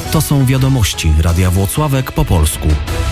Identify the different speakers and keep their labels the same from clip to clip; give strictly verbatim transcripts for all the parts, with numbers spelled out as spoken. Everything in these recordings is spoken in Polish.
Speaker 1: To są wiadomości Radia Włocławek po polsku.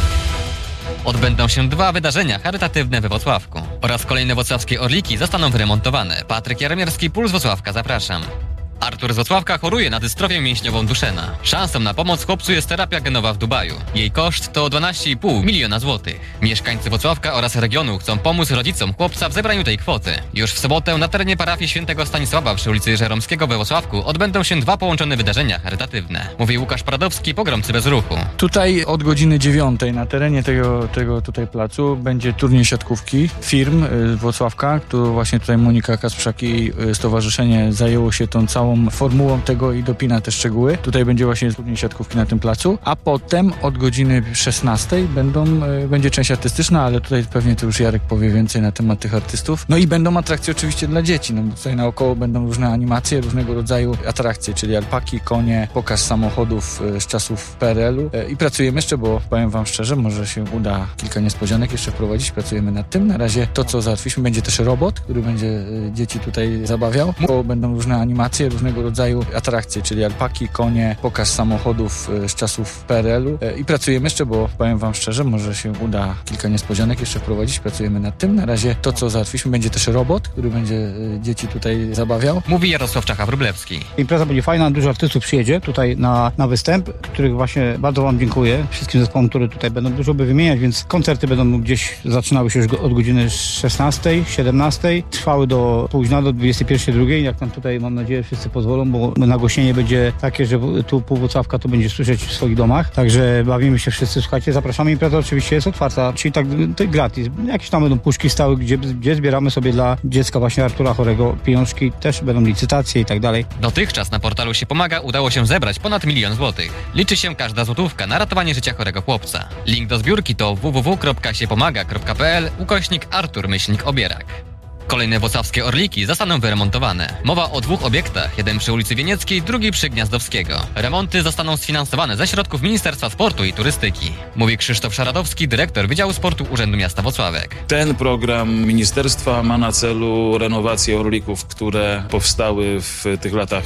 Speaker 2: Odbędą się dwa wydarzenia charytatywne we Włocławku oraz kolejne włocławskie Orliki zostaną wyremontowane. Patryk Jaromierski, Puls Włocławka, zapraszam. Artur z Włocławka choruje na dystrofię mięśniową Duchenne. Szansą na pomoc chłopcu jest terapia genowa w Dubaju. Jej koszt to dwanaście i pół miliona złotych. Mieszkańcy Włocławka oraz regionu chcą pomóc rodzicom chłopca w zebraniu tej kwoty. Już w sobotę na terenie parafii świętego Stanisława przy ulicy Żeromskiego we Włocławku odbędą się dwa połączone wydarzenia charytatywne. Mówi Łukasz Pradowski, Pogromcy bez ruchu.
Speaker 3: Tutaj od godziny dziewiątej na terenie tego, tego tutaj placu będzie turniej siatkówki firm z Włocławka, którą właśnie tutaj Monika Kasprzak i stowarzyszenie zajęło się tą całą formułą tego i dopina te szczegóły. Tutaj będzie właśnie turniej siatkówki na tym placu, a potem od godziny szesnastej będą, będzie część artystyczna, ale tutaj pewnie to już Jarek powie więcej na temat tych artystów. No i będą atrakcje oczywiście dla dzieci, no bo tutaj naokoło będą różne animacje, różnego rodzaju atrakcje, czyli alpaki, konie, pokaz samochodów z czasów P R L u i pracujemy jeszcze, bo powiem wam szczerze, może się uda kilka niespodzianek jeszcze wprowadzić, pracujemy nad tym. Na razie to, co załatwiliśmy, będzie też robot, który będzie dzieci tutaj zabawiał, bo będą różne animacje, różnego rodzaju atrakcje, czyli alpaki, konie, pokaz samochodów z czasów P R L u i pracujemy jeszcze, bo powiem wam szczerze, może się uda kilka niespodzianek jeszcze wprowadzić, pracujemy nad tym. Na razie to, co załatwiliśmy, będzie też robot, który będzie dzieci tutaj zabawiał.
Speaker 2: Mówi Jarosław Czacha-Wróblewski.
Speaker 4: Impreza będzie fajna, dużo artystów przyjedzie tutaj na, na występ, których właśnie bardzo wam dziękuję, wszystkim zespołom, które tutaj będą, dużo by wymieniać, więc koncerty będą gdzieś, zaczynały się już od godziny szesnastej, siedemnastej, trwały do późna, do dwudziestej pierwszej drugiej, jak tam tutaj, mam nadzieję, wszyscy pozwolą, bo nagłośnienie będzie takie, że tu pół Włocławka to będzie słyszeć w swoich domach, także bawimy się wszyscy, słuchajcie, zapraszamy, impreza oczywiście jest otwarta, czyli tak to gratis, jakieś tam będą puszki stały, gdzie, gdzie zbieramy sobie dla dziecka właśnie Artura chorego pieniążki, też będą licytacje i tak dalej.
Speaker 2: Dotychczas na portalu Się Pomaga udało się zebrać ponad milion złotych. Liczy się każda złotówka na ratowanie życia chorego chłopca. Link do zbiórki to w w w kropka siepomaga kropka p l ukośnik Artur myślnik Obierak. Kolejne włocławskie Orliki zostaną wyremontowane. Mowa o dwóch obiektach, jeden przy ulicy Wienieckiej, drugi przy Gniazdowskiego. Remonty zostaną sfinansowane ze środków Ministerstwa Sportu i Turystyki. Mówi Krzysztof Szaradowski, dyrektor Wydziału Sportu Urzędu Miasta Włocławek.
Speaker 5: Ten program ministerstwa ma na celu renowację Orlików, które powstały w tych latach